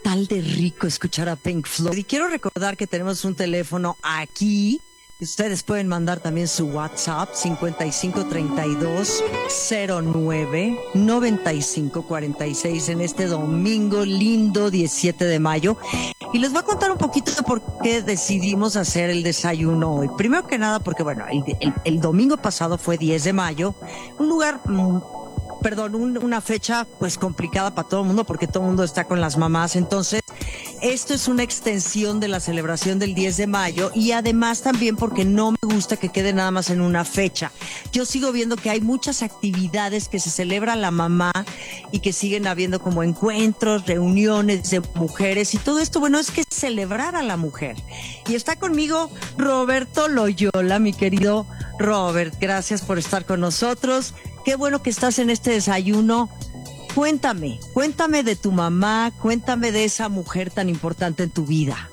tal de rico escuchar a Pink Floyd? Y quiero recordar que tenemos un teléfono aquí. Ustedes pueden mandar también su WhatsApp 5532-09-9546 en este domingo lindo 17 de mayo. Y les voy a contar un poquito de por qué decidimos hacer el desayuno hoy. Primero que nada porque, bueno, el domingo pasado fue 10 de mayo, un lugar... una fecha pues complicada para todo el mundo porque todo el mundo está con las mamás. Entonces, esto es una extensión de la celebración del 10 de mayo y además también porque no me gusta que quede nada más en una fecha. Yo sigo viendo que hay muchas actividades que se celebra la mamá y que siguen habiendo como encuentros, reuniones de mujeres y todo esto, bueno, es que celebrar a la mujer. Y está conmigo Roberto Loyola, mi querido Robert, gracias por estar con nosotros. Qué bueno que estás en este desayuno. Cuéntame de tu mamá, cuéntame de esa mujer tan importante en tu vida.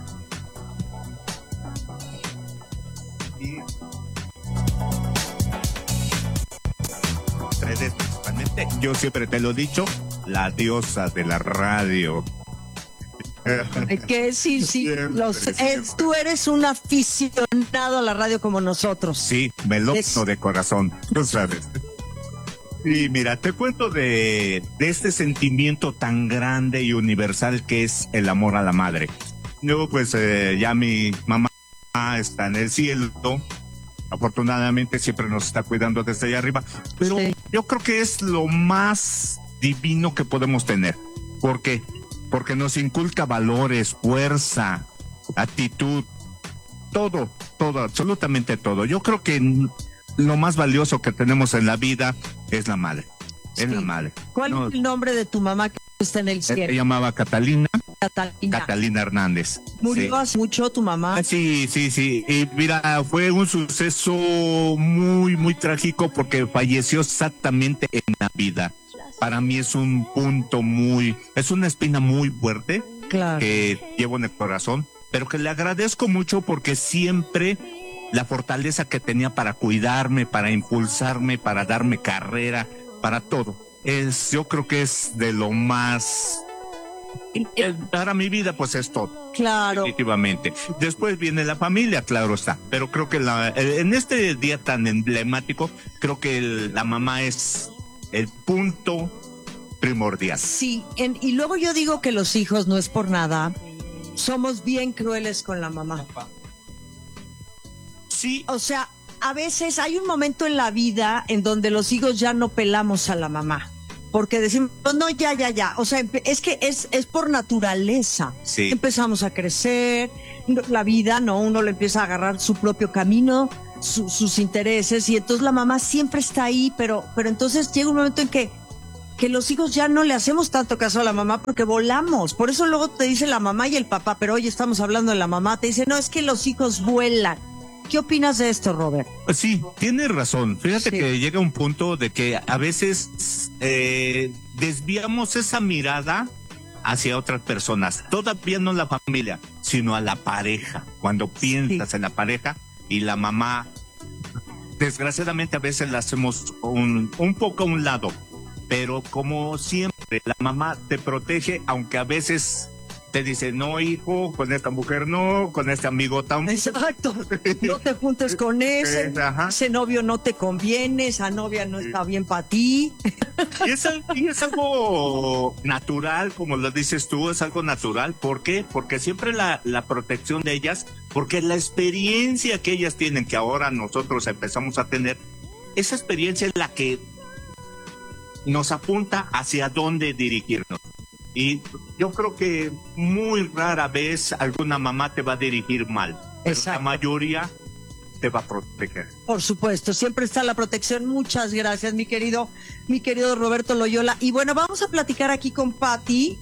Principalmente, yo siempre te lo he dicho, la diosa de la radio. Que sí, tú eres un aficionado a la radio como nosotros. Sí, melómano de corazón, tú sabes. Y mira, te cuento de este sentimiento tan grande y universal que es el amor a la madre. Yo pues ya mi mamá está en el cielo, afortunadamente siempre nos está cuidando desde allá arriba, pero sí, yo creo que es lo más divino que podemos tener. ¿Por qué? Porque nos inculca valores, fuerza, actitud, todo, absolutamente todo. Yo creo que lo más valioso que tenemos en la vida es la madre. Sí. Es la madre. ¿Cuál es el nombre de tu mamá que está en el cielo? Se llamaba Catalina Hernández. ¿Murió hace mucho tu mamá? Sí. Y mira, fue un suceso muy, muy trágico porque falleció exactamente en Navidad. Para mí es un punto es una espina muy fuerte, claro, que llevo en el corazón, pero que le agradezco mucho porque siempre la fortaleza que tenía para cuidarme, para impulsarme, para darme carrera, para todo. Yo creo que es de lo más... Para mi vida, pues es todo. Claro. Definitivamente. Después viene la familia, claro está. Pero creo que en este día tan emblemático, creo que la mamá es el punto primordial. Sí, y luego yo digo que los hijos, no es por nada, somos bien crueles con la mamá. Sí. O sea, a veces hay un momento en la vida en donde los hijos ya no pelamos a la mamá. Porque decimos, no, ya. O sea, es que es por naturaleza. Sí. Empezamos a crecer, la vida, ¿no? Uno le empieza a agarrar su propio camino, sus intereses, y entonces la mamá siempre está ahí, pero entonces llega un momento en que los hijos ya no le hacemos tanto caso a la mamá porque volamos. Por eso luego te dice la mamá y el papá, pero hoy estamos hablando de la mamá, te dice, no, es que los hijos vuelan. ¿Qué opinas de esto, Robert? Sí, tienes razón. Fíjate que llega un punto de que a veces desviamos esa mirada hacia otras personas. Todavía no la familia, sino a la pareja. Cuando piensas en la pareja y la mamá, desgraciadamente a veces la hacemos un poco a un lado. Pero como siempre, la mamá te protege, aunque a veces te dice, no, hijo, con esta mujer no, con este amigo tampoco. Exacto, no te juntes con ese novio no te conviene, esa novia no está bien para ti. Y es algo natural, como lo dices tú, es algo natural. ¿Por qué? Porque siempre la protección de ellas, porque la experiencia que ellas tienen, que ahora nosotros empezamos a tener, esa experiencia es la que nos apunta hacia dónde dirigirnos. Y yo creo que muy rara vez alguna mamá te va a dirigir mal. Pero la mayoría te va a proteger. Por supuesto, siempre está la protección. Muchas gracias, mi querido Roberto Loyola. Y bueno, vamos a platicar aquí con Pati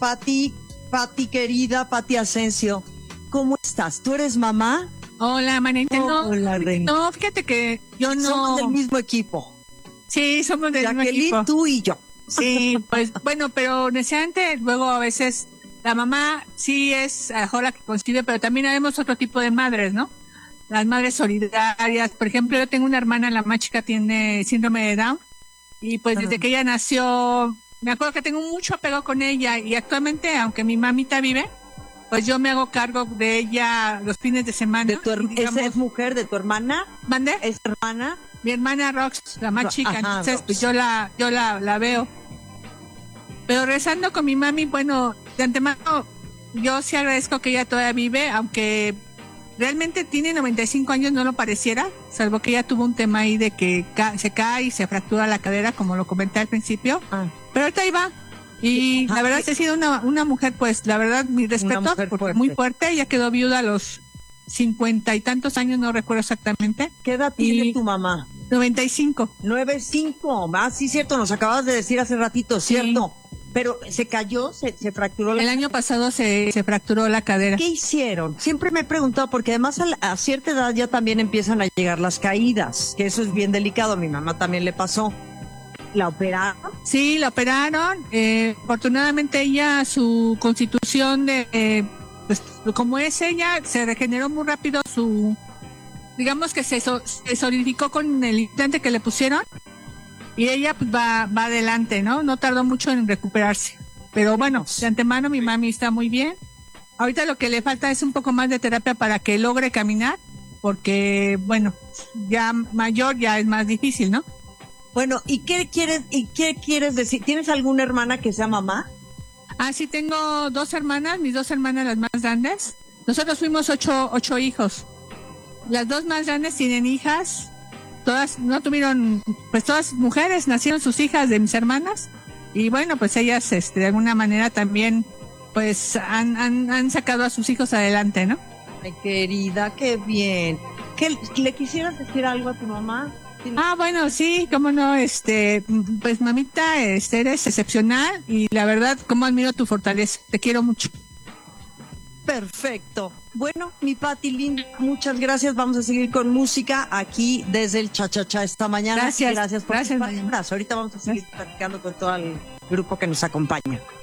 querida, Pati Asensio. ¿Cómo estás? ¿Tú eres mamá? Hola, manita. Hola, reina. No, fíjate que yo no... Somos del mismo equipo. Sí, somos del mismo Jacqueline, equipo. Tú y yo. Sí, pues bueno, pero necesariamente luego a veces la mamá sí es a lo mejor la que concibe, pero también vemos otro tipo de madres, ¿no? Las madres solidarias. Por ejemplo, yo tengo una hermana, la más chica tiene síndrome de Down, y pues desde que ella nació me acuerdo que tengo mucho apego con ella y actualmente, aunque mi mamita vive, pues yo me hago cargo de ella los fines de semana. ¿De esa es mujer de tu hermana? ¿Mande? ¿Es hermana? Mi hermana Rox, la más chica, Ajá, entonces Rox. pues yo la veo. Pero rezando con mi mami, bueno, de antemano yo sí agradezco que ella todavía vive, aunque realmente tiene 95 años, no lo pareciera, salvo que ella tuvo un tema ahí de que se cae y se fractura la cadera, como lo comenté al principio. Ah. Pero ahorita ahí va. Y la verdad ha sido una mujer, pues, la verdad, mi respeto, porque muy fuerte. Ella quedó viuda a los 50 y tantos años, no recuerdo exactamente. ¿Qué edad tiene tu mamá? 95. 95. Ah, sí, cierto, nos acabas de decir hace ratito, cierto. Pero se cayó, se fracturó El año pasado se fracturó la cadera. ¿Qué hicieron? Siempre me he preguntado, porque además a cierta edad ya también empiezan a llegar las caídas, que eso es bien delicado. A mi mamá también le pasó. ¿La operaron? Sí, la operaron. Afortunadamente ella, su constitución pues, como es ella, se regeneró muy rápido digamos que se solidificó con el implante que le pusieron. Y ella pues va adelante, ¿no? No tardó mucho en recuperarse. Pero bueno, de antemano mi mami está muy bien. Ahorita lo que le falta es un poco más de terapia para que logre caminar, porque, bueno, ya mayor ya es más difícil, ¿no? Bueno, ¿y qué quieres decir? ¿Tienes alguna hermana que sea mamá? Ah, sí, tengo 2 hermanas, mis 2 hermanas las más grandes. Nosotros fuimos 8 hijos. Las 2 más grandes tienen hijas. Todas no tuvieron, pues todas mujeres, nacieron sus hijas de mis hermanas y bueno, pues ellas de alguna manera también pues han sacado a sus hijos adelante, ¿no? Ay, querida, qué bien. ¿Qué le quisieras decir algo a tu mamá? Ah, bueno, sí, cómo no, pues mamita, eres excepcional y la verdad, cómo admiro tu fortaleza, te quiero mucho. Perfecto. Bueno, mi Pati linda, muchas gracias. Vamos a seguir con música aquí desde el Cha-Cha-Cha esta mañana. Gracias. Gracias por Gracias, tus palabras. Ahorita vamos a seguir platicando con todo el grupo que nos acompaña.